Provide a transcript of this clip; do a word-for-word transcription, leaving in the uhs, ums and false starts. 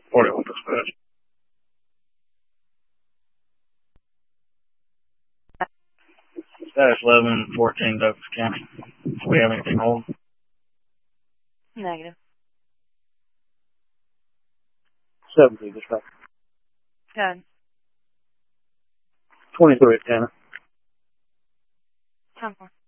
forty-one dispatch. Status eleven fourteen Douglas County. Do we have anything on? Negative. seventy dispatch. Good. twenty-three at Tanner. ten four.